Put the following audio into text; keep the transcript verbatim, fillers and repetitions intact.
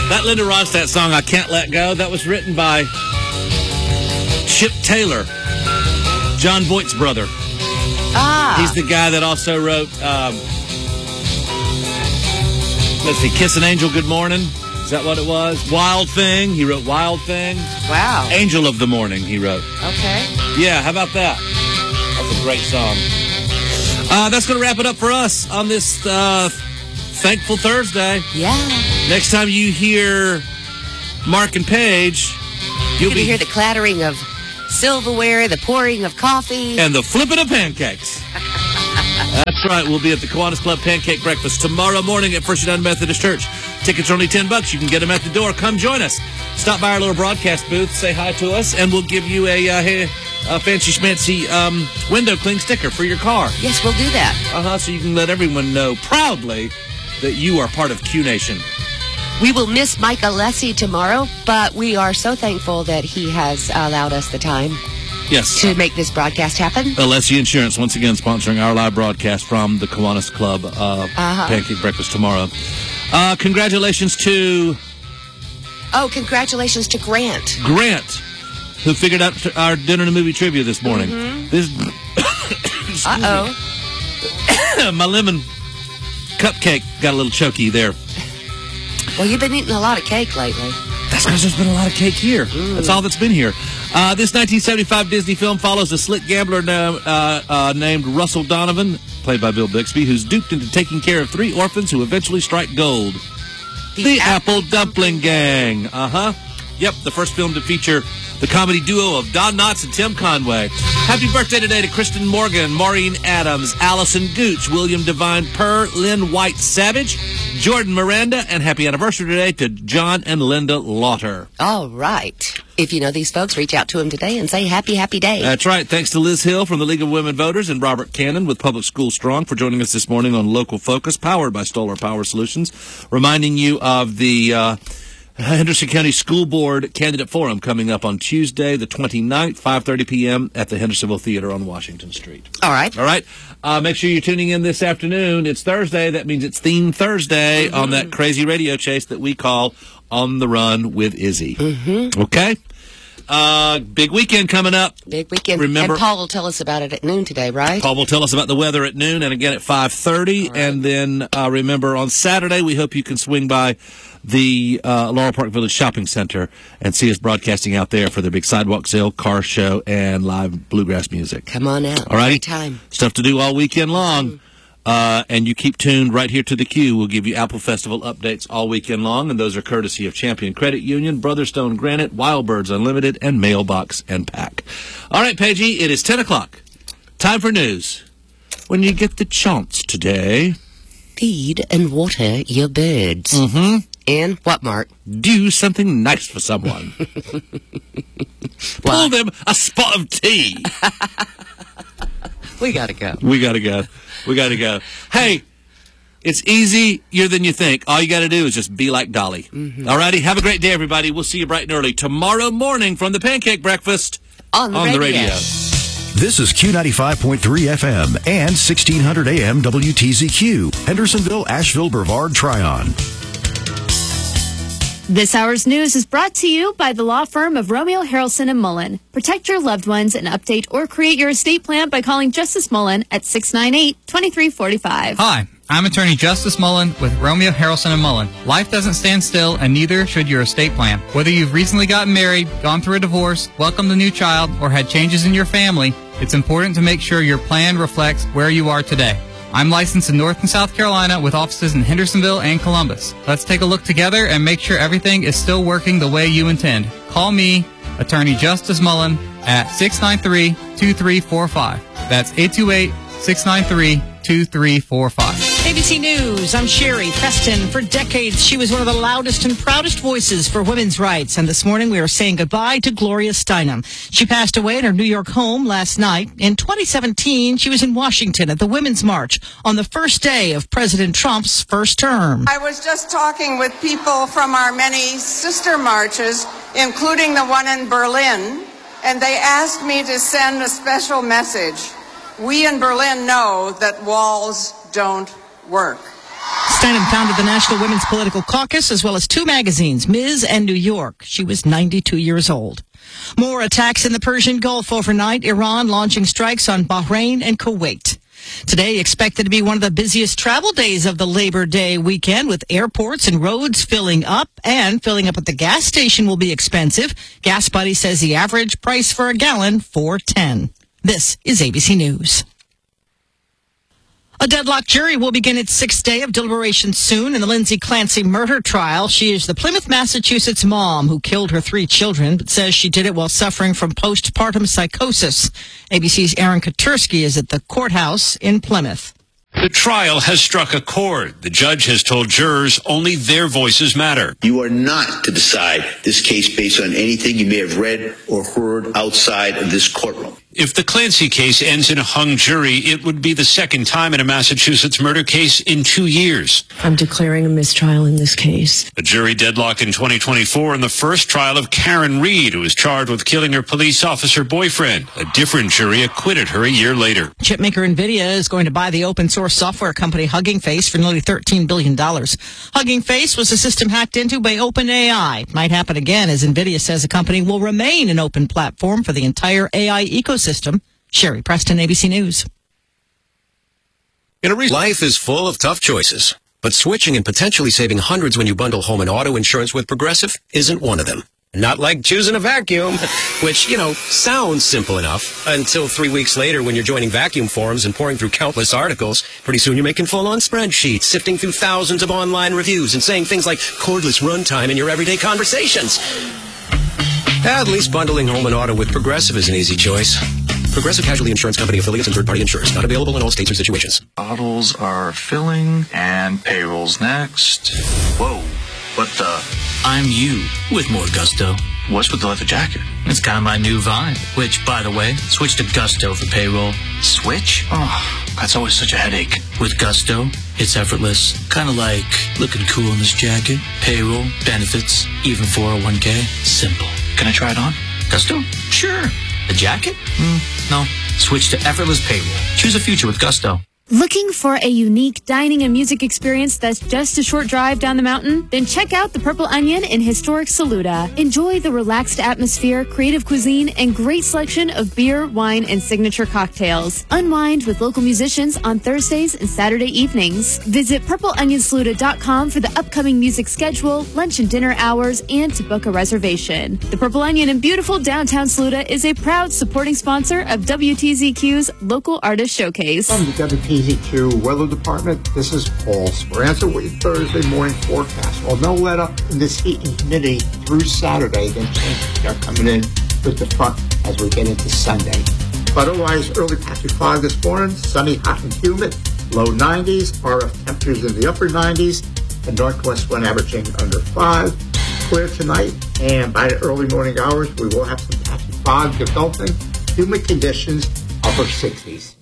That Linda Ronstadt song, I Can't Let Go, that was written by Chip Taylor, John Voight's brother. Ah. He's the guy that also wrote, um, let's see, Kiss an Angel, Good Morning. Is that what it was? Wild Thing. He wrote Wild Thing. Wow. Angel of the Morning, he wrote. Okay. Yeah, how about that? That's a great song. Uh, that's going to wrap it up for us on this uh, Thankful Thursday. Yeah. Next time you hear Mark and Paige, you'll You're be hear the clattering of silverware, the pouring of coffee, and the flipping of pancakes. That's right. We'll be at the Kiwanis Club Pancake Breakfast tomorrow morning at First United Methodist Church. Tickets are only ten bucks. You can get them at the door. Come join us. Stop by our little broadcast booth, say hi to us, and we'll give you a, uh, hey, a fancy schmancy um, window cling sticker for your car. Yes, we'll do that. Uh-huh, so you can let everyone know proudly that you are part of Q Nation. We will miss Mike Alessi tomorrow, but we are so thankful that he has allowed us the time Yes. to make this broadcast happen. Alessi Insurance, once again, sponsoring our live broadcast from the Kiwanis Club uh, Uh-huh. Pancake Breakfast tomorrow. Uh, congratulations to Oh, congratulations to Grant. Grant, who figured out t- our dinner and movie trivia this morning. Mm-hmm. This, Uh-oh. my lemon cupcake got a little choky there. Well, you've been eating a lot of cake lately. That's because there's been a lot of cake here. Mm. That's all that's been here. Uh, this nineteen seventy-five Disney film follows a slick gambler na- uh, uh, named Russell Donovan, played by Bill Bixby, who's duped into taking care of three orphans who eventually strike gold. The, the Apple, Apple Dumpling Gang. Uh-huh. Yep, the first film to feature the comedy duo of Don Knotts and Tim Conway. Happy birthday today to Kristen Morgan, Maureen Adams, Allison Gooch, William Devine Purr, Lynn White Savage, Jordan Miranda, and happy anniversary today to John and Linda Lauter. All right. If you know these folks, reach out to them today and say happy, happy day. That's right. Thanks to Liz Hill from the League of Women Voters and Robert Cannon with Public School Strong for joining us this morning on Local Focus, powered by Stoller Power Solutions, reminding you of the uh, Henderson County School Board Candidate Forum coming up on Tuesday, the twenty-ninth, five thirty p.m. at the Hendersonville Theater on Washington Street. All right. All right. Uh, make sure you're tuning in this afternoon. It's Thursday. That means it's Theme Thursday mm-hmm. on that crazy radio chase that we call On the Run with Izzy. Mm-hmm. Okay? Uh, big weekend coming up. Big weekend. Remember, and Paul will tell us about it at noon today, right? Paul will tell us about the weather at noon and again at five thirty. Right. And then uh, remember, on Saturday, we hope you can swing by the uh, Laurel Park Village Shopping Center and see us broadcasting out there for their big sidewalk sale, car show, and live bluegrass music. Come on out. All right? Great time. Stuff to do all weekend long. Mm. Uh, and you keep tuned right here to the Q. We'll give you Apple Festival updates all weekend long, and those are courtesy of Champion Credit Union, Brotherstone Granite, Wild Birds Unlimited, and Mailbox and Pack. All right, Paigey, it is ten o'clock. Time for news. When you get the chance today, feed and water your birds. Mm-hmm. And what, Mark? Do something nice for someone. Pull them a spot of tea. We gotta go. We gotta go. We gotta go. Hey, it's easier than you think. All you gotta do is just be like Dolly. Mm-hmm. All righty? Have a great day, everybody. We'll see you bright and early tomorrow morning from the Pancake Breakfast on the, on radio. the radio. This is Q ninety-five point three F M and sixteen hundred A M W T Z Q, Hendersonville, Asheville, Brevard, Tryon. This hour's news is brought to you by the law firm of Romeo, Harrelson and Mullen. Protect your loved ones and update or create your estate plan by calling Justice Mullen at six nine eight, two three four five. Hi, I'm attorney Justice Mullen with Romeo, Harrelson and Mullen. Life doesn't stand still, and neither should your estate plan. Whether you've recently gotten married, gone through a divorce, welcomed a new child, or had changes in your family, it's important to make sure your plan reflects where you are today. I'm licensed in North and South Carolina with offices in Hendersonville and Columbus. Let's take a look together and make sure everything is still working the way you intend. Call me, Attorney Justice Mullen, at six nine three, two three four five. That's eight two eight, six nine three, two three four five. A B C News, I'm Sherry Preston. For decades, she was one of the loudest and proudest voices for women's rights. And this morning, we are saying goodbye to Gloria Steinem. She passed away at her New York home last night. In twenty seventeen, she was in Washington at the Women's March on the first day of President Trump's first term. I was just talking with people from our many sister marches, including the one in Berlin, and they asked me to send a special message. We in Berlin know that walls don't work. Steinem founded the National Women's Political Caucus as well as two magazines, Miz and New York. She was ninety-two years old. More attacks in the Persian Gulf overnight. Iran launching strikes on Bahrain and Kuwait. Today expected to be one of the busiest travel days of the Labor Day weekend, with airports and roads filling up, and filling up at the gas station will be expensive. Gas Buddy says the average price for a gallon, four ten. This is A B C News. A deadlocked jury will begin its sixth day of deliberation soon in the Lindsay Clancy murder trial. She is the Plymouth, Massachusetts mom who killed her three children, but says she did it while suffering from postpartum psychosis. A B C's Aaron Katursky is at the courthouse in Plymouth. The trial has struck a chord. The judge has told jurors only their voices matter. You are not to decide this case based on anything you may have read or heard outside of this courtroom. If the Clancy case ends in a hung jury, it would be the second time in a Massachusetts murder case in two years. I'm declaring a mistrial in this case. A jury deadlocked in twenty twenty-four in the first trial of Karen Reed, who was charged with killing her police officer boyfriend. A different jury acquitted her a year later. Chipmaker NVIDIA is going to buy the open source software company Hugging Face for nearly thirteen billion dollars. Hugging Face was a system hacked into by OpenAI. Might happen again, as NVIDIA says the company will remain an open platform for the entire A I ecosystem. Sherry Preston, A B C News. In a re- Life is full of tough choices, but switching and potentially saving hundreds when you bundle home and auto insurance with Progressive isn't one of them. Not like choosing a vacuum, which, you know, sounds simple enough until three weeks later when you're joining vacuum forums and pouring through countless articles. Pretty soon you're making full-on spreadsheets, sifting through thousands of online reviews and saying things like cordless runtime in your everyday conversations. At least bundling home and auto with Progressive is an easy choice. Progressive Casualty Insurance Company affiliates and third-party insurers. Not available in all states or situations. Bottles are filling and payrolls next. Whoa, what the? I'm you with more gusto. What's with the leather jacket? It's kind of my new vibe. Which, by the way, switch to Gusto for payroll. Switch? Oh, that's always such a headache. With Gusto, it's effortless. Kind of like looking cool in this jacket. Payroll, benefits, even four oh one k. Simple. Can I try it on? Gusto? Sure. The jacket? Mm, no. Switch to effortless payroll. Choose a future with Gusto. Looking for a unique dining and music experience that's just a short drive down the mountain? Then check out the Purple Onion in historic Saluda. Enjoy the relaxed atmosphere, creative cuisine, and great selection of beer, wine, and signature cocktails. Unwind with local musicians on Thursdays and Saturday evenings. Visit purple onion saluda dot com for the upcoming music schedule, lunch and dinner hours, and to book a reservation. The Purple Onion in beautiful downtown Saluda is a proud supporting sponsor of W T Z Q's Local Artist Showcase. From the W T Z Q Weather Department, this is Paul Speranza with your Thursday morning forecast. Well, no let up in this heat and humidity through Saturday, then changes are coming in with the front as we get into Sunday. But otherwise, early patchy fog this morning, sunny, hot and humid, low nineties, R F temperatures in the upper nineties, and northwest wind averaging under five. Clear tonight, and by the early morning hours, we will have some patchy fog developing, humid conditions, upper sixties.